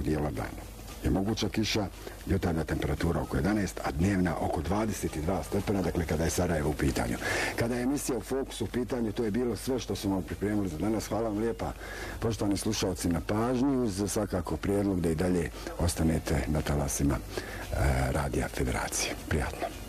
ovog dijela dana je moguća kiša, jutarnja temperatura oko 11, a dnevna oko 22 stepena, dakle kada je Sarajevo u pitanju. Kada je emisija u Fokusu u pitanju, to je bilo sve što smo vam pripremili za danas. Hvala vam lijepa, poštovani slušalci, na pažnju, uz svakako prijedlog da i dalje ostanete na talasima Radija Federacije. Prijatno.